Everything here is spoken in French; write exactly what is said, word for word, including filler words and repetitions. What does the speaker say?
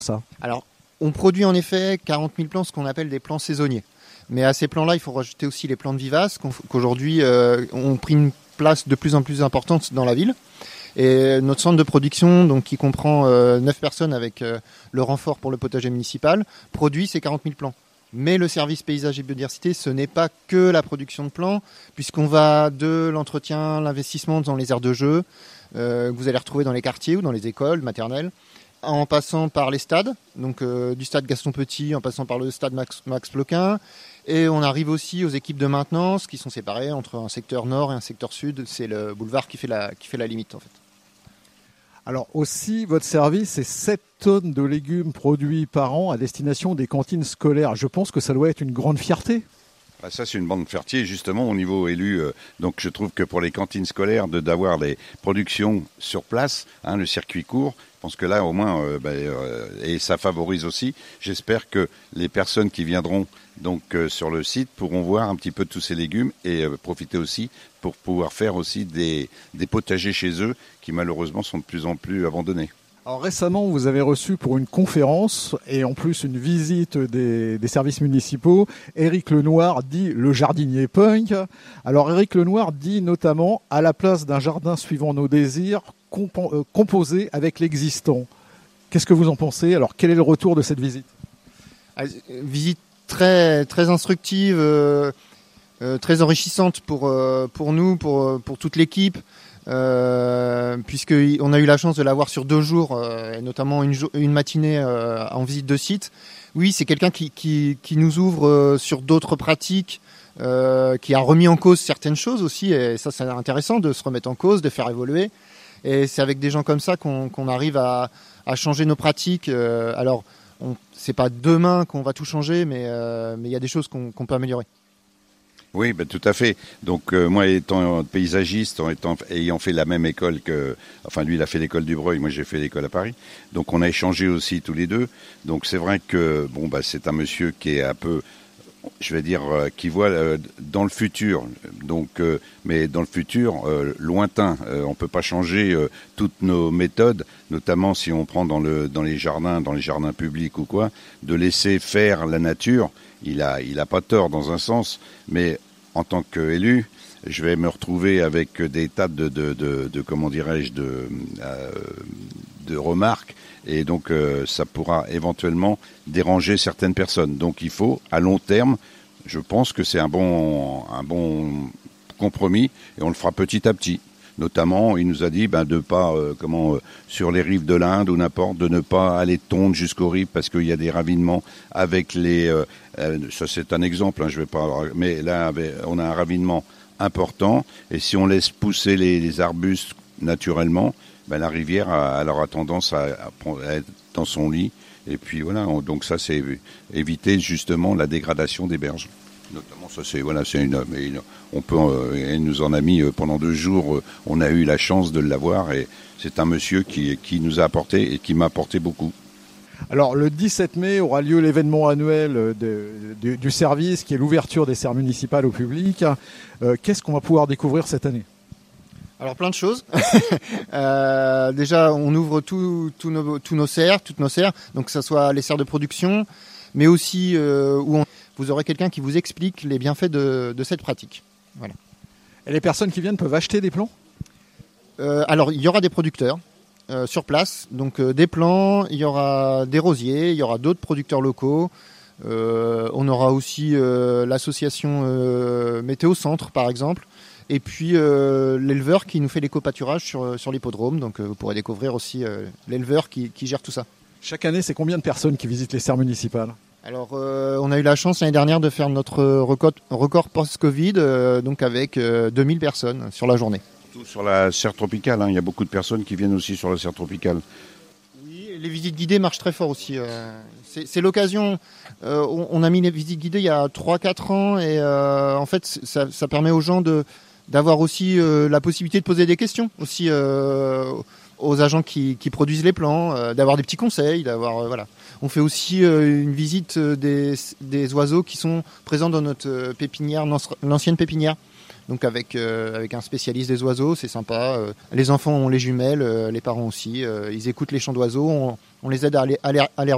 ça? Alors, on produit en effet quarante mille plants, ce qu'on appelle des plants saisonniers. Mais à ces plants-là, il faut rajouter aussi les plantes vivaces, qu'aujourd'hui euh, ont pris une place de plus en plus importante dans la ville. Et notre centre de production, donc, qui comprend euh, neuf personnes avec euh, le renfort pour le potager municipal, produit ces quarante mille plants. Mais le service paysage et biodiversité, ce n'est pas que la production de plants, puisqu'on va de l'entretien, l'investissement dans les aires de jeu, euh, que vous allez retrouver dans les quartiers ou dans les écoles maternelles, en passant par les stades, donc euh, du stade Gaston Petit, en passant par le stade Max, Max Ploquin. Et on arrive aussi aux équipes de maintenance qui sont séparées entre un secteur nord et un secteur sud. C'est le boulevard qui fait la, qui fait la limite en fait. Alors aussi, votre service, c'est sept tonnes de légumes produits par an à destination des cantines scolaires. Je pense que ça doit être une grande fierté. Ah, ça, c'est une bande fierté, justement, au niveau élu. Euh, donc, je trouve que pour les cantines scolaires, de, d'avoir les productions sur place, hein, le circuit court, je pense que là, au moins, euh, ben, euh, et ça favorise aussi. J'espère que les personnes qui viendront donc euh, sur le site pourront voir un petit peu tous ces légumes et euh, profiter aussi pour pouvoir faire aussi des, des potagers chez eux qui, malheureusement, sont de plus en plus abandonnés. Alors récemment, vous avez reçu pour une conférence et en plus une visite des, des services municipaux, Éric Lenoir, dit le jardinier punk. Alors Éric Lenoir dit notamment, à la place d'un jardin suivant nos désirs, compo- euh, composé avec l'existant. Qu'est-ce que vous en pensez? Alors quel est le retour de cette visite? ah, Visite très, très instructive, euh, euh, très enrichissante pour, euh, pour nous, pour, pour toute l'équipe. Euh, puisqu'on a eu la chance de l'avoir sur deux jours, euh, et notamment une, jo- une matinée euh, en visite de site. Oui, c'est quelqu'un qui, qui, qui nous ouvre euh, sur d'autres pratiques, euh, qui a remis en cause certaines choses aussi, et ça c'est intéressant de se remettre en cause, de faire évoluer. Et c'est avec des gens comme ça qu'on, qu'on arrive à, à changer nos pratiques. Euh, alors, on, c'est pas demain qu'on va tout changer, mais euh, mais il y a des choses qu'on, qu'on peut améliorer. Oui, ben, tout à fait. Donc euh, moi, étant paysagiste, en étant, ayant fait la même école que, enfin lui, il a fait l'école du Breuil, moi j'ai fait l'école à Paris. Donc on a échangé aussi tous les deux. Donc c'est vrai que bon, bah c'est un monsieur qui est un peu, je vais dire, euh, qui voit euh, dans le futur. Donc, euh, mais dans le futur euh, lointain, euh, on peut pas changer euh, toutes nos méthodes, notamment si on prend dans le dans les jardins, dans les jardins publics ou quoi, de laisser faire la nature. Il a, il a pas tort dans un sens, mais en tant qu'élu, je vais me retrouver avec des tas de, de, de, de comment dirais-je, de, euh, de remarques, et donc euh, ça pourra éventuellement déranger certaines personnes. Donc il faut, à long terme, je pense que c'est un bon, un bon compromis, et on le fera petit à petit. Notamment, il nous a dit ben, de pas, euh, comment, euh, sur les rives de l'Inde ou n'importe, de ne pas aller tondre jusqu'aux rives parce qu'il y a des ravinements avec les. Euh, euh, ça c'est un exemple, hein, je vais pas. Mais là, avec, on a un ravinement important, et si on laisse pousser les, les arbustes naturellement, ben, la rivière a, alors a tendance à, à être dans son lit. Et puis voilà, on, donc ça c'est éviter justement la dégradation des berges. Notamment, ça c'est voilà, c'est une, une on peut, euh, elle nous en a mis euh, pendant deux jours. Euh, on a eu la chance de l'avoir, et c'est un monsieur qui qui nous a apporté et qui m'a apporté beaucoup. Alors le dix-sept mai aura lieu l'événement annuel de, de, du service, qui est l'ouverture des serres municipales au public. Euh, qu'est-ce qu'on va pouvoir découvrir cette année? Alors plein de choses. euh, déjà, on ouvre tous tout nos, tous nos serres, toutes nos serres, donc que ce soit les serres de production, mais aussi euh, où on, vous aurez quelqu'un qui vous explique les bienfaits de, de cette pratique. Voilà. Et les personnes qui viennent peuvent acheter des plants? euh, Alors, il y aura des producteurs euh, sur place, donc euh, des plants, il y aura des rosiers, il y aura d'autres producteurs locaux. Euh, on aura aussi euh, l'association euh, Météo Centre, par exemple. Et puis euh, l'éleveur qui nous fait l'éco-pâturage sur, sur l'hippodrome. Donc euh, vous pourrez découvrir aussi euh, l'éleveur qui, qui gère tout ça. Chaque année, c'est combien de personnes qui visitent les serres municipales? Alors euh, on a eu la chance l'année dernière de faire notre record, record post-Covid, euh, donc avec euh, deux mille personnes sur la journée. Surtout sur la serre tropicale, hein. Il y a beaucoup de personnes qui viennent aussi sur la serre tropicale. Oui, les visites guidées marchent très fort aussi. Euh, c'est, c'est l'occasion. Euh, on, on a mis les visites guidées il y a trois quatre ans, et euh, en fait ça, ça permet aux gens de d'avoir aussi euh, la possibilité de poser des questions aussi euh, aux agents qui, qui produisent les plants, euh, d'avoir des petits conseils, d'avoir euh, voilà. On fait aussi euh, une visite des, des oiseaux qui sont présents dans notre pépinière, l'ancienne pépinière. Donc avec euh, avec un spécialiste des oiseaux, c'est sympa. Euh, les enfants ont les jumelles, euh, les parents aussi. Euh, ils écoutent les chants d'oiseaux. On, on les aide à les, à les, à les